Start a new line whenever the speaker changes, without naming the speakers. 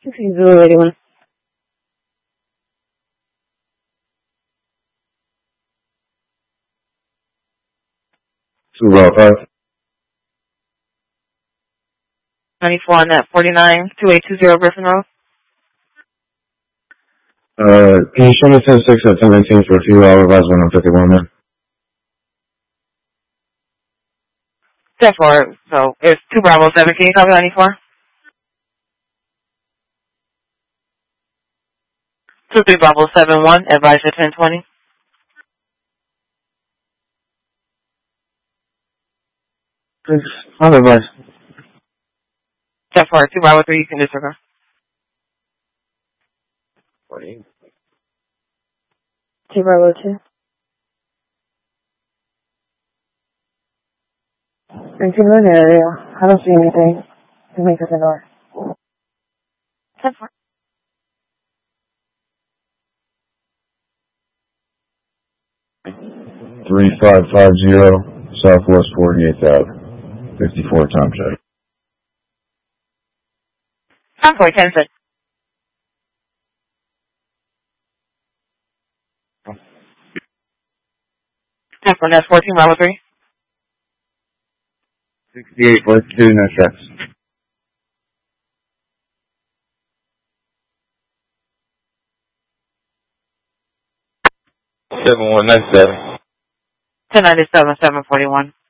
61.
2 Bravo 5.
94 on that 49, 2820 Griffin Road.
Can you show me 10-6 at 10-19 for a few hours, revised 151, man?
10-4, so it's 2 Bravo 7, can you copy 94? 2-3 Bravo 7-1, advise at 1020.
Thanks. I'll advise.
10-4, 2 Bravo 3, you can disregard.
48.
2 Bravo 2. Into the area. I don't see anything to make us ignore.
10-4.
3550 Southwest 48th Ave. 54 time check.
10-4, 10-6. 10-4, that's 14 Bravo 3.
68 42, no checks. 7197.
1097, 741.